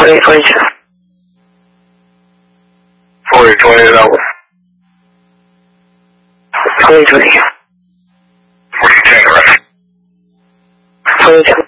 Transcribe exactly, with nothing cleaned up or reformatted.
twenty twenty-two. forty twenty double. twenty twenty. forty ten, right? twenty ten.